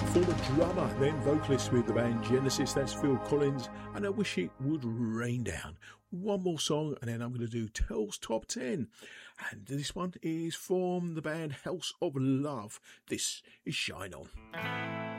former drummer, then vocalist with the band Genesis. That's Phil Collins, and I Wish It Would Rain Down. One more song, and then I'm going to do Tell's Top 10. And this one is from the band House of Love. This is Shine On.